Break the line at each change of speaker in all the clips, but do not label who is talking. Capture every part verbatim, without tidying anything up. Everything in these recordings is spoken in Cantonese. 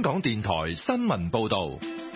香港電台新聞報道。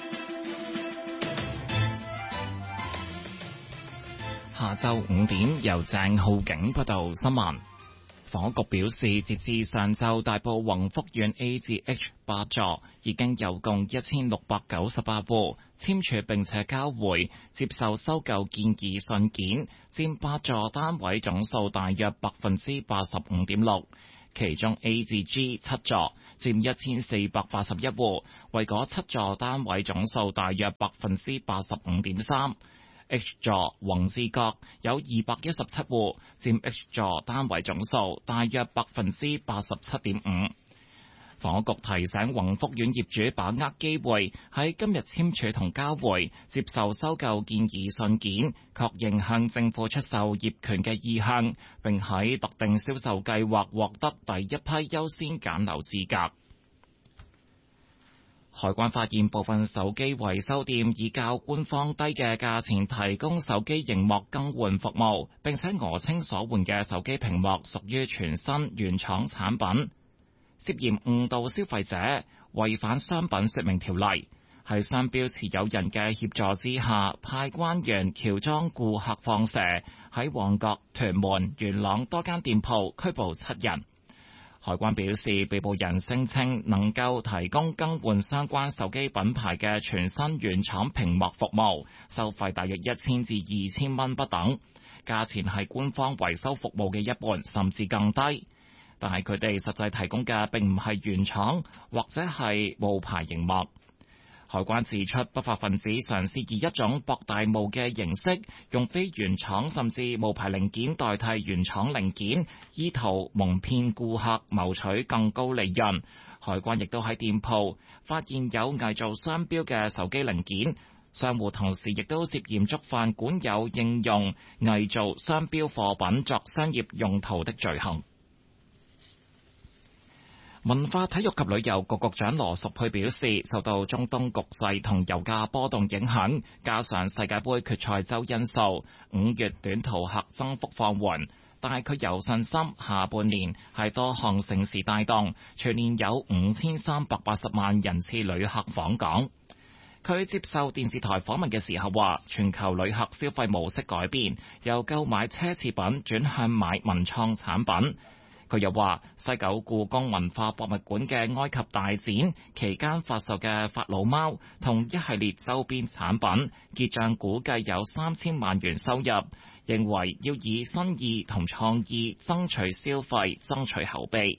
下晝五點，由鄭浩景報道新聞。房屋局表示，截至上晝，大埔宏福苑 A 至 H 八座已經有共一千六百九十八戶簽署並且交回接受收購建議信件，佔八座單位總數大約百分之八十五點六。其中 A 至 G 七座佔一千四百八十一戶，為嗰七座單位總數大約百分之八十五點三。H 座宏志閣有二百一十七戶，佔 H 座單位總數大約百分之八十七點五。房屋局提醒宏福苑業主把握機會，喺今日簽署同交回接受收購建議信件，確認向政府出售業權嘅意向，並喺特定銷售計劃獲得第一批優先揀樓資格。海關發現部分手機維修店以較官方低嘅價錢提供手機螢幕更換服務，並且訛稱所換嘅手機屏幕屬於全新原廠產品，涉嫌誤導消費者，違反商品說明條例。喺商標持有人嘅協助之下，派關員喬裝顧客放蛇，喺旺角、屯門、元朗多間店鋪拘捕七人。海關表示，被捕人聲稱能夠提供更換相關手機品牌嘅全新原廠屏幕服務，收費大約一千至二千蚊不等，價錢係官方維修服務嘅一半，甚至更低。但係佢哋實際提供嘅並唔係原廠或者係冒牌熒幕。海關指出，不法分子嘗試以一種博大霧嘅形式，用非原廠甚至冒牌零件代替原廠零件，意圖蒙騙顧客，謀取更高利潤。海關亦都喺店鋪發現有偽造商標嘅手機零件，商戶同時亦都涉嫌觸犯管有應用偽造商標貨品作商業用途的罪行。文化體育及旅遊局局長羅淑佩表示，受到中東局勢同油價波動影響，加上世界盃決賽周因素，五月短途客增幅放緩，但係佢有信心下半年係多項盛事帶動，全年有五千三百八十萬人次旅客訪港。佢接受電視台訪問嘅時候話，全球旅客消費模式改變，由購買奢侈品轉向買文創產品。佢又話，西九故宮文化博物館嘅埃及大展期間發售嘅法老貓同一系列周邊產品結賬估計有三千萬元收入，認為要以新意同創意爭取消費，爭取口碑。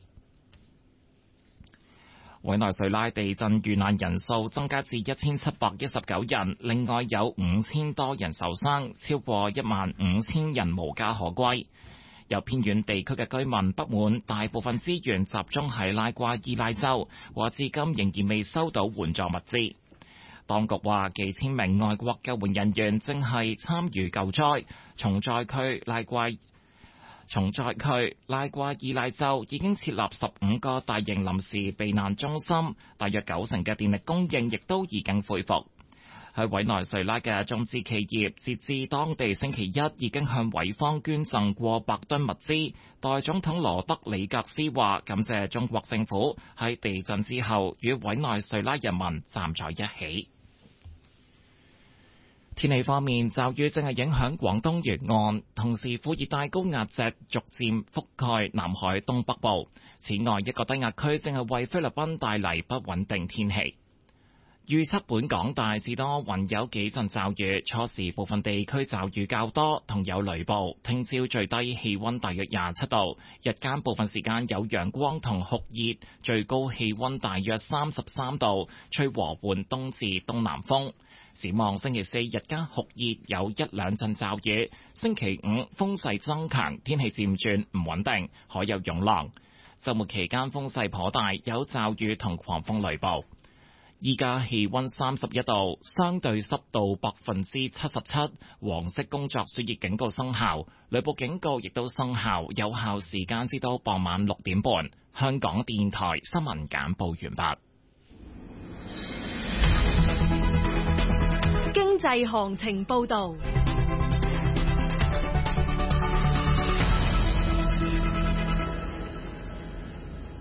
委內瑞拉地震遇難人數增加至一千七百一十九人，另外有五千多人受傷，超過一萬五千人無家可歸。有偏遠地區嘅居民不滿大部分資源集中喺拉瓜伊拉州，話至今仍然未收到援助物資。當局話幾千名外國救援人員正係參與救災。重災區拉瓜重災區拉瓜伊拉州已經設立十五個大型臨時避難中心，大約九成嘅電力供應亦都已經恢復。喺委內瑞拉嘅中資企業，截至當地星期一已經向委方捐贈過百噸物資。代總統羅德里格斯話：感謝中國政府喺地震之後與委內瑞拉人民站在一起。天氣方面，驟雨正係影響廣東沿岸，同時副熱帶高壓脊逐漸覆蓋南海東北部。此外，一個低壓區正係為菲律賓帶嚟不穩定天氣。預測本港大致多雲，有幾陣驟雨，初時部分地區驟雨較多，同有雷暴。聽朝最低氣溫大約廿七度，日間部分時間有陽光同酷熱，最高氣溫大約三十三度，吹和緩東至東南風。展望星期四日間酷熱，有一兩陣驟雨。星期五風勢增強，天氣漸轉唔穩定，可有湧浪。週末期間風勢頗大，有驟雨同狂風雷暴。依家氣溫三十一度，相對濕度百分之七十七，黃色工作暑熱警告生效，雷暴警告亦都生效，有效時間至到傍晚六點半。香港電台新聞簡報完畢。
經濟行情報道。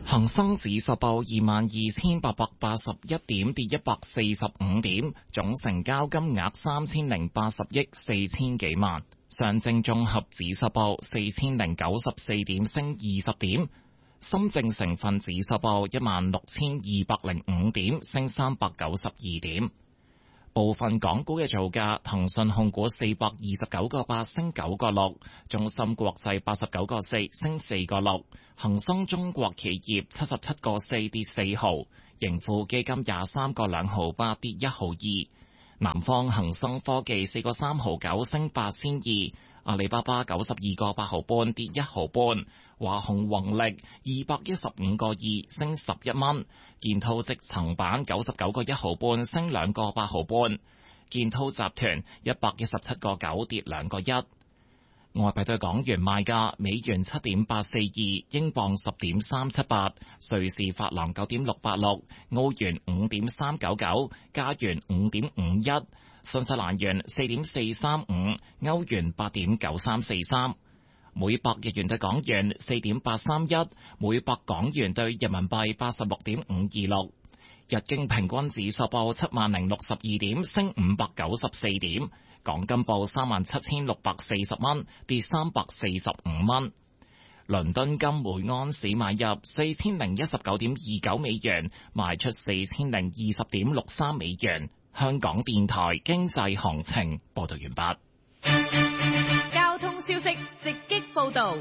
恒生指數報二萬二千八百八十一點，跌一百四十五點，總成交金額三千零八十億四千幾萬。上證綜合指數報四千零九十四點，升二十點。深證成分指數報一萬六千二百零五點，升三百九十二點。部分港股嘅造價：騰訊控股四百二十九個八升九個六，中芯國際八十九個四升四個六，恒生中國企業七十七個四跌四毫，盈富基金廿三個兩毫八跌一毫二，南方恒生科技四個三毫九升八仙二，阿里巴巴九十二個八毫半跌一毫半，華虹宏力二百一十五個二升十一蚊，建滔積層板九十九個一毫半升兩個八毫半，建滔集團一百一十七個九跌兩個一。外幣對港元賣價：美元七點八四二，英鎊十點三七八，瑞士法郎九點六八六，澳元五點三九九，加元五點五一，新西蘭元四點四三五，歐元八點九三四三。每百日元對港元四點八三一，每百港元對人民幣八十六點五二六。日經平均指數報七萬零六十二點，升五百九十四點。港金報三萬七千六百四十蚊，跌三百四十五蚊。倫敦金每安士買入四千零一十九點二九美元，賣出四千零二十點六三美元。香港電台經濟行情報道完畢。
交通消息直擊報道。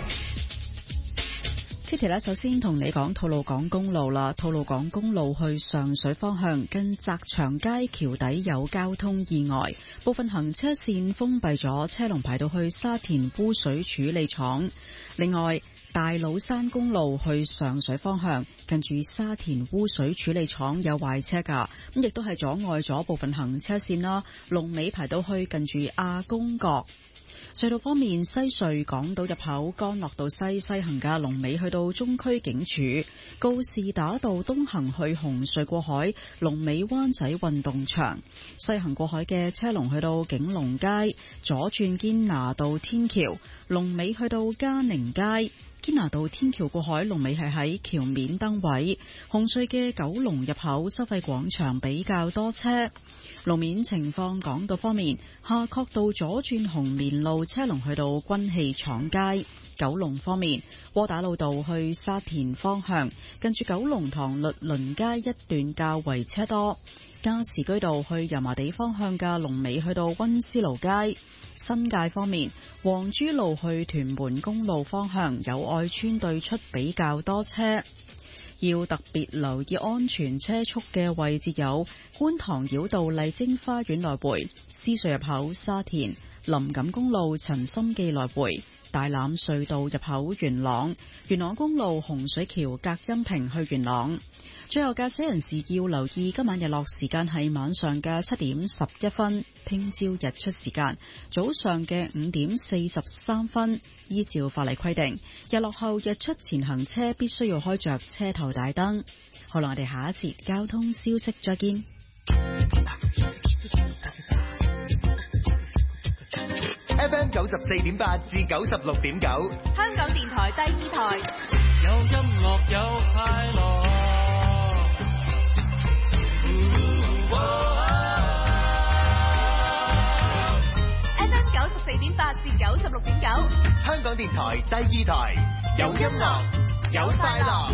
Kitty 咧，首先同你講吐露港公路啦。吐露港公路去上水方向，近澤祥街橋底有交通意外，部分行車線封閉咗，車龍排到去沙田污水處理廠。另外，大老山公路去上水方向，近住沙田污水處理廠有壞車噶，咁亦都係阻礙咗部分行車線啦。龍尾排到去近住亞公角。隧道方面，西隧港島入口干諾道西西行嘅龍尾去到中區警署，告士打道東行去紅隧過海，龍尾灣仔運動場；西行過海嘅車龍去到景隆街，左轉堅拿道天橋，龍尾去到嘉寧街。堅拿道天橋過海龍尾係喺橋面燈位。紅隧嘅九龍入口收費廣場比較多車。路面情況，港島方面，夏慤道左轉紅棉路車龍去到軍器廠街。九龍方面，窩打老道去沙田方向，近住九龍塘律倫街一段較為車多。加士居道去油麻地方向嘅龍尾去到溫思勞街。新界方面，黃珠路去屯門公路方向有愛村對出比較多車，要特別留意安全車速嘅位置有觀塘繞道麗晶花園來回、獅隧入口沙田、林錦公路陳心記來回、大欖隧道入口元朗、元朗公路洪水橋隔音屏去元朗。最後，駕駛人士要留意今晚日落時間係晚上嘅七點十一分，聽朝日出時間早上嘅五點四十三分。依照法例規定，日落後日出前行車必須要開着車頭大燈。好啦，我哋下一節交通消息再見。
F M 九十四點八至九十六點九，
香港電台第二台，
有音樂有快樂。
F M 九十四點八至九十六點九，
香港電台第二台，有音樂有快樂。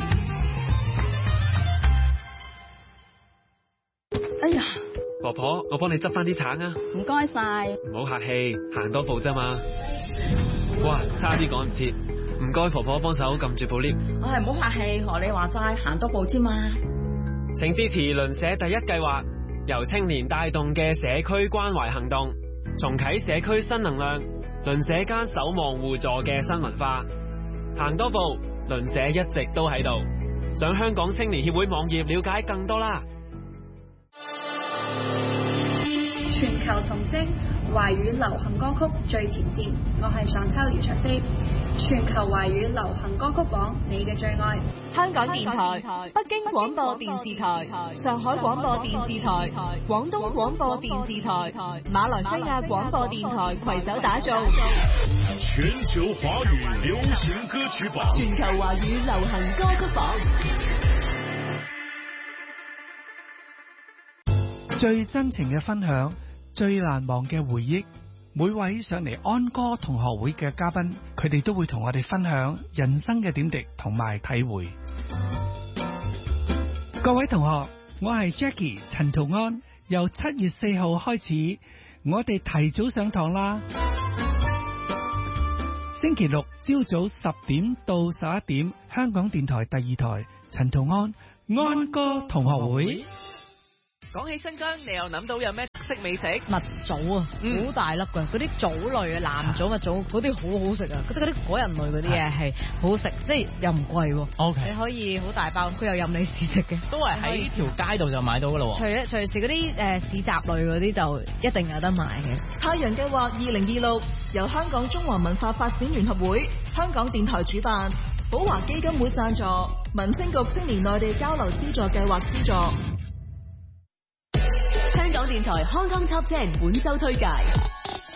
哎呀，
婆婆，我幫你執翻啲橙啊！
唔該晒，
唔好客氣，行多步啫嘛。哇，差啲趕唔切，唔該婆婆幫手撳住部 lift。
我係唔好客氣，學你話齋，行多步啫嘛。
請支持鄰舍第一計劃，由青年帶動嘅社區關懷行動，重啟社區新能量，鄰舍間守望互助嘅新文化。行多步，鄰舍一直都喺度。上香港青年協會網頁了解更多啦。
全球同聲華語流行歌曲最前線，我係上秋姚卓飛。全球華語流行歌曲榜，你嘅最愛。
香港電台、北京廣播電視台、上海廣播電視台、廣東廣播電視台、馬來西亞廣播電台攜手打造
全球華語流行歌曲榜，
全球華語流行歌曲榜，
最真情嘅分享，最難忘嘅回憶。每位上嚟安歌同學會嘅嘉賓，佢哋都會同我哋分享人生嘅點滴同埋體會。各位同學，我係 Jackie 陳圖安，由七月四號開始，我哋提早上堂啦。星期六朝早十點到十一點，香港電台第二台陳圖安安歌同學會。
講起新疆，你又諗到有咩特色美食？
蜜棗啊，嗯、好大粒噶，嗰啲棗類啊，藍棗、蜜棗嗰啲好好食啊！即係嗰啲果仁類嗰啲嘢係好食，即係又唔貴喎。O K，你可以好大包，佢又任你試食嘅。都係喺條街度就買到噶咯。除咗隨時嗰啲誒市集類嗰啲就一定有得買嘅。
太陽計劃二零二六由香港中華文化發展聯合會、香港電台主辦，寶華基金會贊助，民政局青年內地交流資助計劃資助。香港電台 Hong Kong Top Ten 本周推介。